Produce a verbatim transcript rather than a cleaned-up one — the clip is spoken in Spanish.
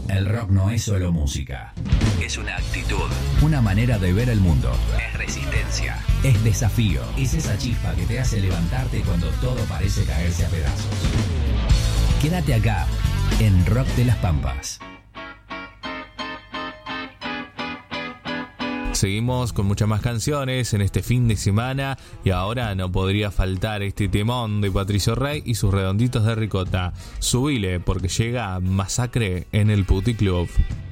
El rock no es solo música. Es una actitud, una manera de ver el mundo. Es resistencia, es desafío. Es esa chispa que te hace levantarte cuando todo parece caerse a pedazos. Quédate acá, en Rock de las Pampas. Seguimos con muchas más canciones en este fin de semana y ahora no podría faltar este temón de Patricio Rey y sus redonditos de ricota. Subile porque llega Masacre en el Puticlub.